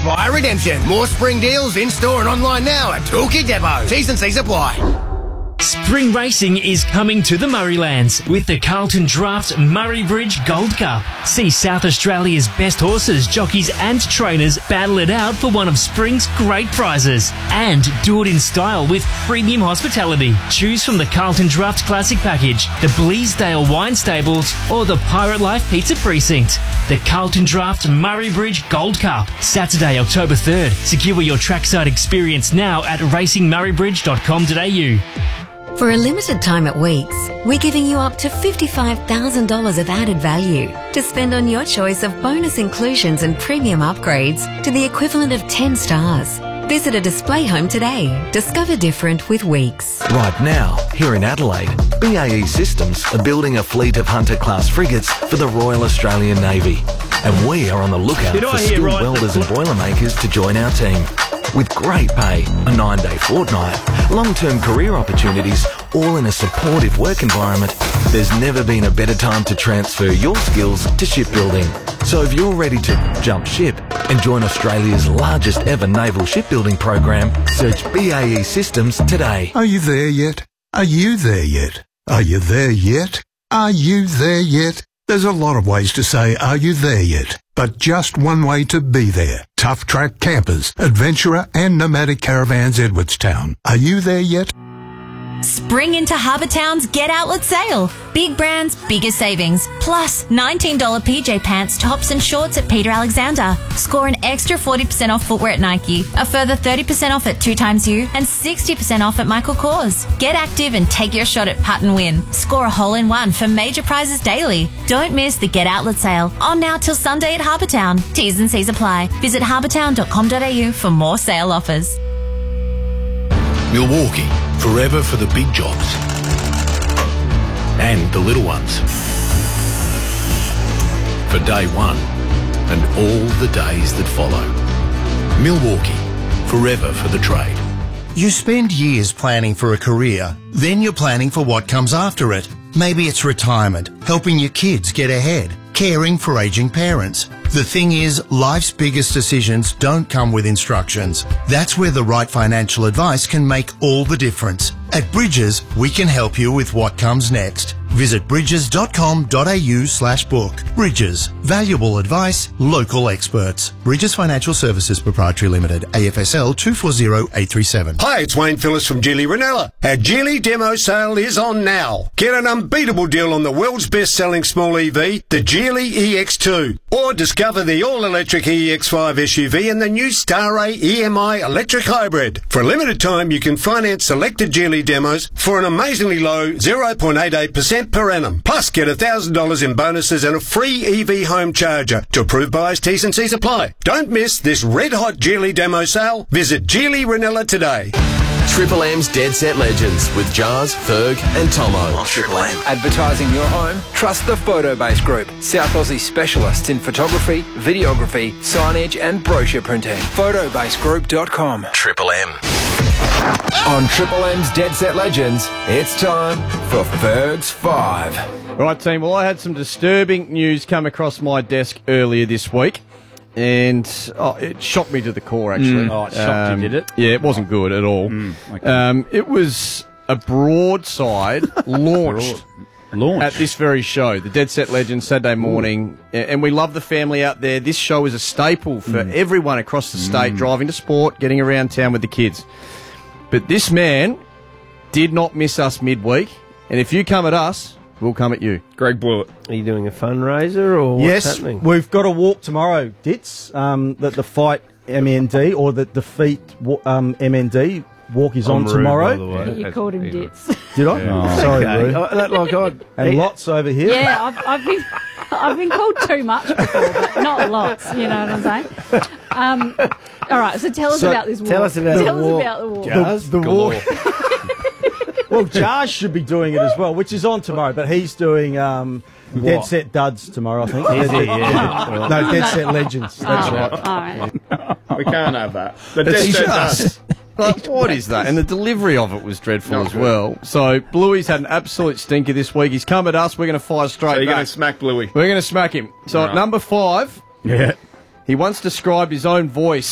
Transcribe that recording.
Buyer Redemption. More spring deals in-store and online now at Toolkit Depot. T's and C's apply. Spring racing is coming to the Murraylands with the Carlton Draft Murray Bridge Gold Cup. See South Australia's best horses, jockeys and trainers battle it out for one of spring's great prizes. And do it in style with premium hospitality. Choose from the Carlton Draft Classic Package, the Bleasdale Wine Stables or the Pirate Life Pizza Precinct. The Carlton Draft Murray Bridge Gold Cup, Saturday, October 3rd. Secure your trackside experience now at racingmurraybridge.com.au. For a limited time at Weeks, we're giving you up to $55,000 of added value to spend on your choice of bonus inclusions and premium upgrades to the equivalent of 10 stars. Visit a display home today. Discover different with Weeks. Right now, here in Adelaide, BAE Systems are building a fleet of Hunter-class frigates for the Royal Australian Navy. And we are on the lookout for skilled welders and boilermakers to join our team. With great pay, a 9-day fortnight, long-term career opportunities, all in a supportive work environment, there's never been a better time to transfer your skills to shipbuilding. So if you're ready to jump ship and join Australia's largest ever naval shipbuilding program, search BAE Systems today. Are you there yet? Are you there yet? Are you there yet? Are you there yet? There's a lot of ways to say, are you there yet? But just one way to be there. Tough Track Campers, Adventurer and Nomadic Caravans Edwardstown. Are you there yet? Spring into Harbour Town's Get Outlet sale. Big brands, bigger savings. Plus $19 PJ pants, tops and shorts at Peter Alexander. Score an extra 40% off footwear at Nike, a further 30% off at 2XU and 60% off at Michael Kors. Get active and take your shot at Putt and Win. Score a hole-in-one for major prizes daily. Don't miss the Get Outlet sale. On now till Sunday at Harbour Town. T's and C's apply. Visit harbourtown.com.au for more sale offers. Milwaukee, forever for the big jobs and the little ones. For day one and all the days that follow. Milwaukee, forever for the trade. You spend years planning for a career, then you're planning for what comes after it. Maybe it's retirement, helping your kids get ahead, caring for aging parents. The thing is, life's biggest decisions don't come with instructions. That's where the right financial advice can make all the difference. At Bridges, we can help you with what comes next. Visit bridges.com.au/book. Bridges. Valuable advice, local experts. Bridges Financial Services Proprietary Limited, AFSL 240837. Hi, it's Wayne Phillips from Geely Ranella. Our Geely demo sale is on now. Get an unbeatable deal on the world's best-selling small EV, the Geely EX2. Or discover the all-electric EX5 SUV and the new Star-Ray EMI electric hybrid. For a limited time, you can finance selected Geely demos for an amazingly low 0.88% per annum. Plus, get $1,000 in bonuses and a free EV home charger. To approve buyers, T's and C's apply. Don't miss this red-hot Geely demo sale. Visit Geely Ranella today. Triple M's Dead Set Legends with Jars, Ferg and Tomo on Triple M. Advertising your home? Trust the Photobase Group. South Aussie specialists in photography, videography, signage and brochure printing. Photobasegroup.com. Triple M. On Triple M's Dead Set Legends, it's time for Ferg's 5. Right, team. Well, I had some disturbing news come across my desk earlier this week. And it shocked me to the core, actually. Oh, it shocked you, did it? Yeah, it wasn't good at all. Okay. It was a broadside launched at this very show, the Dead Set Legends, Saturday morning. And we love the family out there. This show is a staple for everyone across the state, driving to sport, getting around town with the kids. But this man did not miss us midweek. And if you come at us, we'll come at you. Greg Blewett. Are you doing a fundraiser or what's happening? Yes, we've got a walk tomorrow, Dits, that the Fight MND or the Defeat MND walk is on tomorrow. By the way. You called him Dits. Did I? Oh, sorry, okay. Roo. And lots over here. Yeah, I've been called too much before, but not lots, you know what I'm saying? All right, so tell us about this walk. Tell us about the walk. The walk. Well, Jars should be doing it as well, which is on tomorrow, but he's doing Dead Set Duds tomorrow, I think. Yeah. No, Dead Set Legends. That's right. All right. We can't have that. The Dead Set Duds. Like, what is that? And the delivery of it was dreadful as well. So, Bluey's had an absolute stinker this week. He's come at us. We're going to fire straight back. So you're going to smack Bluey? We're going to smack him. So, at number 5, he once described his own voice